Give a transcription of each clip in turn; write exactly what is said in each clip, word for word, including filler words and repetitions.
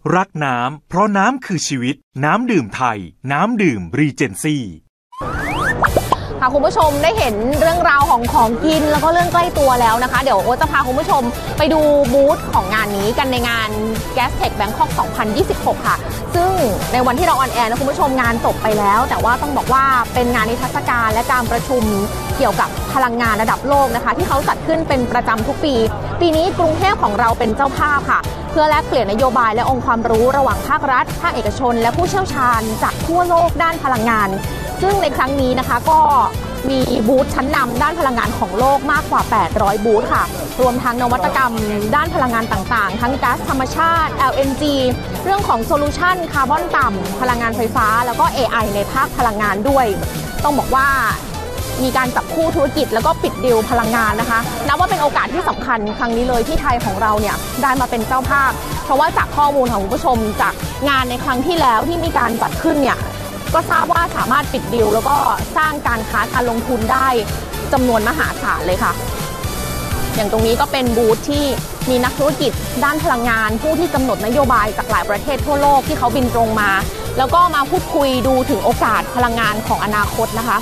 รักน้ำเพราะน้ำคือชีวิตน้ำดื่มไทยน้ำดื่มรีเจนซี่ค่ะคุณผู้ชมได้เห็นเรื่องราวของของกินแล้วก็เรื่องใกล้ตัวแล้วนะคะเดี๋ยวโอ๊ตจะพาคุณผู้ชมไปดูบูธของงานนี้กันในงาน Gastech Bangkok สองพันยี่สิบหก ค่ะซึ่งในวันที่เราออนแอร์นะคุณผู้ชมงานจบไปแล้วแต่ว่าต้องบอกว่าเป็นงานนิทรรศการและการประชุมเกี่ยวกับพลังงานระดับโลกนะคะที่เขาจัดขึ้นเป็นประจำทุกปีปีนี้กรุงเทพของเราเป็นเจ้าภาพค่ะเพื่อแลกเปลี่ยนนโยบายและองค์ความรู้ระหว่างภาครัฐภาคเอกชนและผู้เชี่ยวชาญจากทั่วโลกด้านพลังงานซึ่งในครั้งนี้นะคะก็มีบูธชั้นนำด้านพลังงานของโลกมากกว่าแปดร้อยบูธค่ะรวมทั้งนวัตกรรมด้านพลังงานต่างๆทั้งก๊าซธรรมชาติ แอล เอ็น จี เรื่องของโซลูชันคาร์บอนต่ำพลังงานไฟฟ้าแล้วก็ เอ ไอ ในภาคพลังงานด้วยต้องบอกว่ามีการจับคู่ธุรกิจแล้วก็ปิดดีลพลังงานนะคะนับว่าเป็นโอกาสที่สำคัญครั้งนี้เลยที่ไทยของเราเนี่ยได้มาเป็นเจ้าภาพเพราะว่าจากข้อมูลของคุณผู้ชมจากงานในครั้งที่แล้วที่มีการจัดขึ้นเนี่ยก็ทราบว่าสามารถปิดดีลแล้วก็สร้างการค้าการลงทุนได้จำนวนมหาศาลเลยค่ะอย่างตรงนี้ก็เป็นบูธที่มีนักธุรกิจด้านพลังงานผู้ที่กำหนดนโยบายจากหลายประเทศทั่วโลกที่เขาบินตรงมาแล้วก็มาพูดคุยดูถึงโอกาสพลังงานของอนาคตนะคะ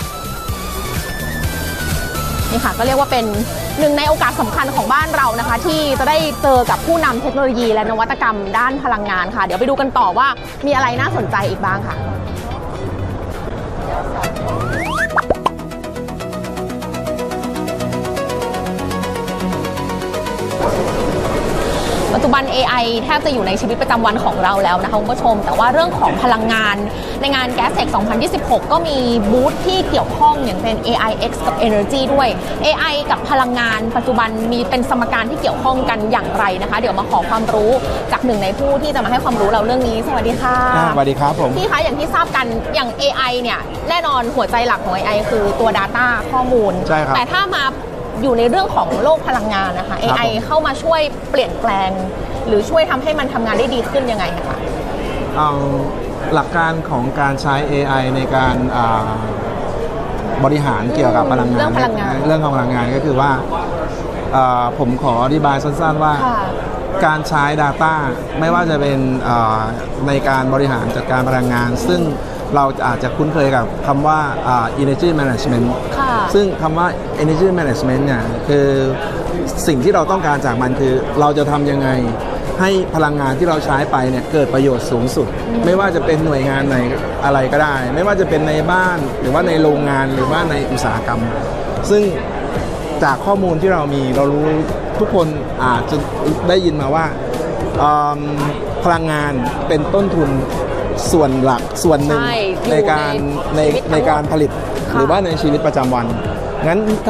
นี่ค่ะก็เรียกว่าเป็นหนึ่งในโอกาสสำคัญของบ้านเรานะคะที่จะได้เจอกับผู้นำเทคโนโลยีและนวัตกรรมด้านพลังงานค่ะเดี๋ยวไปดูกันต่อว่ามีอะไรน่าสนใจอีกบ้างค่ะปัจจุบัน เอ ไอ แทบจะอยู่ในชีวิตประจำวันของเราแล้วนะคะคุณผู้ชมแต่ว่าเรื่องของพลังงานในงาน Gastech สองพันยี่สิบหก ก็มีบูธที่เกี่ยวข้องอย่างเป็น เอ ไอ X กับ Energy ด้วย เอ ไอ กับพลังงานปัจจุบันมีเป็นสมการที่เกี่ยวข้องกันอย่างไรนะคะเดี๋ยวมาขอความรู้จากหนึ่งในผู้ที่จะมาให้ความรู้เราเรื่องนี้สวัสดีค่ะสวัสดีครับผมพี่คะอย่างที่ทราบกันอย่าง เอ ไอ เนี่ยแน่นอนหัวใจหลักของ เอ ไอ คือตัว Data ข้อมูลใช่ครับแต่ถ้ามาอยู่ในเรื่องของโลกพลังงานนะคะ เอ ไอ เข้ามาช่วยเปลี่ยนแปลงหรือช่วยทำให้มันทำงานได้ดีขึ้นยังไงคะเอาหลักการของการใช้ เอ ไอ ในการบริหารเกี่ยวกับพลังงานเรื่องพลังงานเรื่องของพลังงานก็คือว่าผมขออธิบายสั้นๆว่าการใช้ Data ไม่ว่าจะเป็นในการบริหารจัดการพลังงานซึ่งเราอาจจะคุ้นเคยกับคำว่า energy management ซึ่งคำว่า energy management เนี่ยคือสิ่งที่เราต้องการจากมันคือเราจะทำยังไงให้พลังงานที่เราใช้ไปเนี่ยเกิดประโยชน์สูงสุดไม่ว่าจะเป็นหน่วยงานไหนอะไรก็ได้ไม่ว่าจะเป็นในบ้านหรือว่าในโรงงานหรือว่าในอุตสาหกรรมซึ่งจากข้อมูลที่เรามีเรารู้ทุกคนอาจจะได้ยินมาว่าพลังงานเป็นต้นทุนส่วนหลักส่วนหนึ่งในการในในการผลิตหรือว่าในชีวิตประจำวันงั้น